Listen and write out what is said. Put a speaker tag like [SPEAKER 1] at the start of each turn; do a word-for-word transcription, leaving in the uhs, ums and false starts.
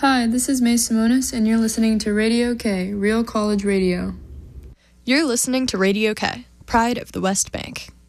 [SPEAKER 1] Hi, this is May Simonis, and you're listening to Radio K, Real College Radio.
[SPEAKER 2] You're listening to Radio K, Pride of the West Bank.